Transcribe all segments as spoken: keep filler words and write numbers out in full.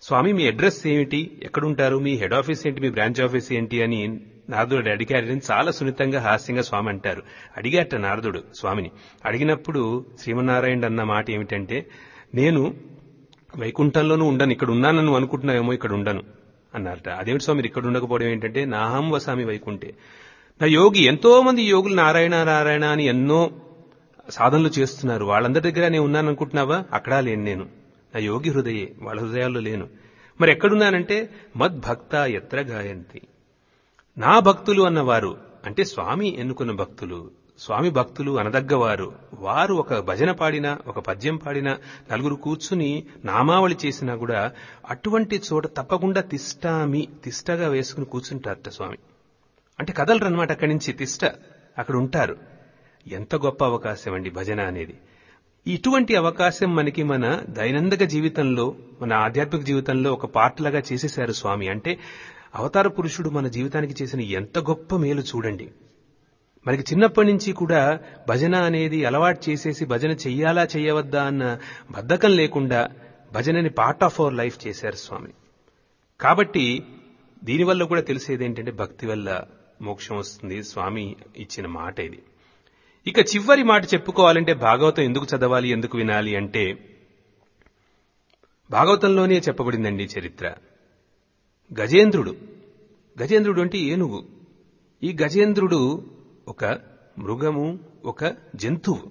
స్వామి మీ address ఏమిటి, ఎక్కడుంటారు, మీ head office ఏంటి, మీ బ్రాంచ్ ఆఫీస్ ఏంటి అని నారదుడు అడిగారని చాలా సున్నితంగా హాస్యంగా స్వామి అంటారు. అడిగారట నారదుడు స్వామిని. అడిగినప్పుడు శ్రీమన్నారాయణుడు అన్న మాట ఏమిటంటే, నేను వైకుంఠంలోనూ ఉండను, ఇక్కడ ఉన్నానని నువ్వు అనుకుంటున్నావేమో, ఇక్కడ ఉండను అన్నారట. అదేమిటి స్వామి ఇక్కడ ఉండకపోవడం ఏంటంటే, నాహం వసామి వైకుంఠే. నా యోగి, ఎంతో మంది యోగులు నారాయణ నారాయణ అని ఎన్నో సాధనలు చేస్తున్నారు, వాళ్ళందరి దగ్గర నేను ఉన్నాను అనుకుంటున్నావా? అక్కడా లేను నేను, నా యోగి హృదయే, వాళ్ళ హృదయాల్లో లేను. మరి ఎక్కడున్నానంటే మద్భక్త ఎత్ర గాయంతి, నా భక్తులు అన్నవారు అంటే స్వామి ఎన్నుకున్న భక్తులు, స్వామి భక్తులు అనదగ్గవారు, వారు ఒక భజన పాడినా ఒక పద్యం పాడినా నలుగురు కూర్చుని నామావళి చేసినా కూడా అటువంటి చోట తప్పకుండా తిష్టామి, తిష్టగా వేసుకుని కూర్చుంటారట స్వామి. అంటే కదలరన్నమాట అక్కడి నుంచి, తిష్ట అక్కడ ఉంటారు. ఎంత గొప్ప అవకాశం అండి భజన అనేది. ఇటువంటి అవకాశం మనకి మన దైనందిక జీవితంలో, మన ఆధ్యాత్మిక జీవితంలో ఒక పార్ట్ లాగా చేసేశారు స్వామి. అంటే అవతార పురుషుడు మన జీవితానికి చేసిన ఎంత గొప్ప మేలు చూడండి. మనకి చిన్నప్పటి నుంచి కూడా భజన అనేది అలవాటు చేసేసి భజన చెయ్యాలా చెయ్యవద్దా అన్న బద్ధకం లేకుండా భజనని పార్ట్ ఆఫ్ అవర్ లైఫ్ చేశారు స్వామి. కాబట్టి దీనివల్ల కూడా తెలిసేది ఏంటంటే భక్తి వల్ల మోక్షం వస్తుంది, స్వామి ఇచ్చిన మాట ఇది. ఇక చివరి మాట చెప్పుకోవాలంటే భాగవతం ఎందుకు చదవాలి, ఎందుకు వినాలి అంటే, భాగవతంలోనే చెప్పబడిందండి చరిత్ర. గజేంద్రుడు, గజేంద్రుడు అంటే ఏనుగు. ఈ గజేంద్రుడు ఒక మృగము, ఒక జంతువు.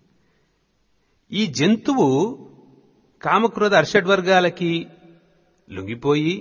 ఈ జంతువు కామక్రోధ అర్షడ్వర్గాలకి లొంగిపోయి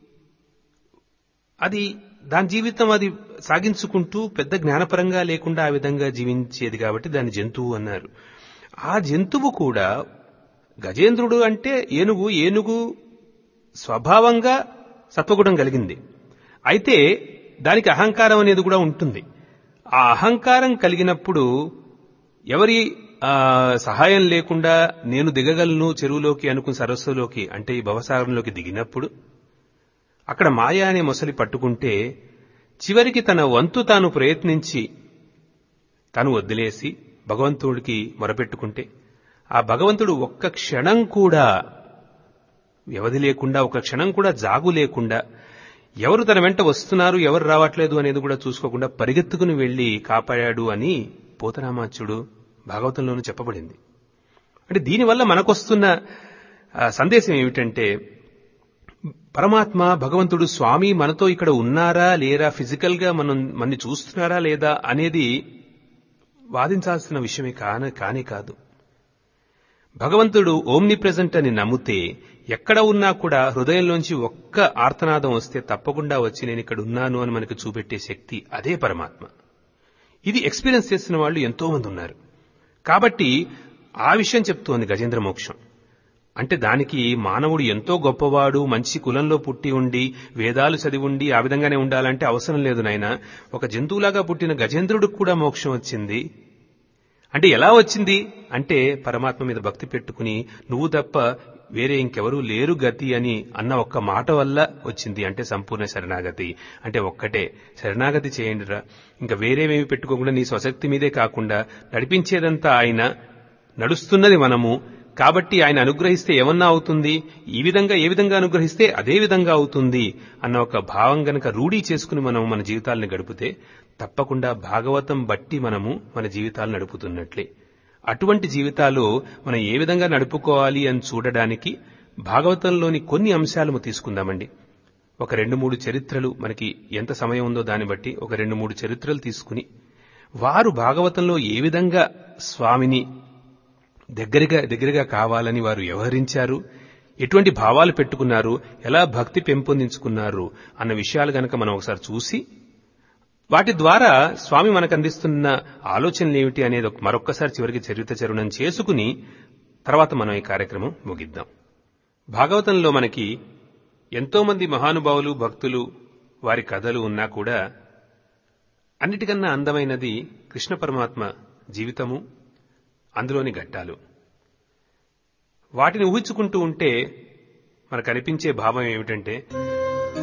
అది దాని జీవితం అది సాగించుకుంటూ పెద్ద జ్ఞానపరంగా లేకుండా ఆ విధంగా జీవించేది కాబట్టి దాన్ని జంతువు అన్నారు. ఆ జంతువు కూడా గజేంద్రుడు అంటే ఏనుగు, ఏనుగు స్వభావంగా సత్వగుణం కలిగింది. అయితే దానికి అహంకారం అనేది కూడా ఉంటుంది. ఆ అహంకారం కలిగినప్పుడు ఎవరి సహాయం లేకుండా నేను దిగగలను చెరువులోకి అనుకుని సరస్సులోకి అంటే ఈ భవసాగరంలోకి దిగినప్పుడు అక్కడ మాయ అనే మొసలి పట్టుకుంటే చివరికి తన వంతు తాను ప్రయత్నించి తాను వదిలేసి భగవంతుడికి మొరపెట్టుకుంటే ఆ భగవంతుడు ఒక్క క్షణం కూడా వ్యవధి లేకుండా, ఒక క్షణం కూడా జాగు లేకుండా, ఎవరు తన వెంట వస్తున్నారు ఎవరు రావట్లేదు అనేది కూడా చూసుకోకుండా పరిగెత్తుకుని వెళ్లి కాపాడాడు అని పోతరామాచ్యుడు భాగవతంలోనూ చెప్పబడింది. అంటే దీనివల్ల మనకొస్తున్న సందేశం ఏమిటంటే, పరమాత్మ భగవంతుడు స్వామి మనతో ఇక్కడ ఉన్నారా లేరా, ఫిజికల్ గా మనం మనని చూస్తున్నారా లేదా అనేది వాదించాల్సిన విషయమే కానే కానే కాదు. భగవంతుడు ఓమ్ని ప్రెజెంట్ అని నమ్మితే ఎక్కడ ఉన్నా కూడా హృదయంలోంచి ఒక్క ఆర్తనాదం వస్తే తప్పకుండా వచ్చి నేను ఇక్కడ ఉన్నాను అని మనకు చూపెట్టే శక్తి అదే పరమాత్మ. ఇది ఎక్స్పీరియన్స్ చేసిన వాళ్ళు ఎంతో మంది ఉన్నారు. కాబట్టి ఆ విషయం చెప్తోంది గజేంద్ర మోక్షం. అంటే దానికి మానవుడు ఎంతో గొప్పవాడు, మంచి కులంలో పుట్టి ఉండి వేదాలు చదివి ఉండి ఆ విధంగానే ఉండాలంటే అవసరం లేదు నాయన. ఒక జంతువులాగా పుట్టిన గజేంద్రుడికి కూడా మోక్షం వచ్చింది. అంటే ఎలా వచ్చింది అంటే పరమాత్మ మీద భక్తి పెట్టుకుని నువ్వు తప్ప వేరే ఇంకెవరూ లేరు గతి అని అన్న ఒక్క మాట వల్ల వచ్చింది. అంటే సంపూర్ణ శరణాగతి అంటే ఒక్కటే, శరణాగతి చేయండిరా, ఇంకా వేరేమేమి పెట్టుకోకుండా నీ స్వశక్తి మీదే కాకుండా నడిపించేదంతా ఆయన, నడుస్తున్నది మనము. కాబట్టి ఆయన అనుగ్రహిస్తే ఏమన్నా అవుతుంది, ఈ విధంగా ఏ విధంగా అనుగ్రహిస్తే అదే విధంగా అవుతుంది అన్న ఒక భావం గనక రూఢీ చేసుకుని మనం మన జీవితాలను గడిపితే తప్పకుండా భాగవతం బట్టి మనము మన జీవితాలు నడుపుతున్నట్లే. అటువంటి జీవితాలు మనం ఏ విధంగా నడుపుకోవాలి అని చూడడానికి భాగవతంలోని కొన్ని అంశాలను తీసుకుందామండి. ఒక రెండు మూడు చరిత్రలు, మనకి ఎంత సమయం ఉందో దాన్ని బట్టి ఒక రెండు మూడు చరిత్రలు తీసుకుని వారు భాగవతంలో ఏ విధంగా స్వామిని దగ్గరగా దగ్గరగా కావాలని వారు వ్యవహరించారు, ఎటువంటి భావాలు పెట్టుకున్నారు, ఎలా భక్తి పెంపొందించుకున్నారు అన్న విషయాలు గనక మనం ఒకసారి చూసి వాటి ద్వారా స్వామి మనకు అందిస్తున్న ఆలోచనలు ఏమిటి అనేది మరొక్కసారి చివరికి చరిత్ర చరణం చేసుకుని తర్వాత మనం ఈ కార్యక్రమం ముగిద్దాం. భాగవతంలో మనకి ఎంతో మంది మహానుభావులు భక్తులు వారి కథలు ఉన్నా కూడా అన్నిటికన్నా అందమైనది కృష్ణ పరమాత్మ జీవితము, అందులోని ఘట్టాలు. వాటిని ఊహించుకుంటూ ఉంటే మనకు అనిపించే భావం ఏమిటంటే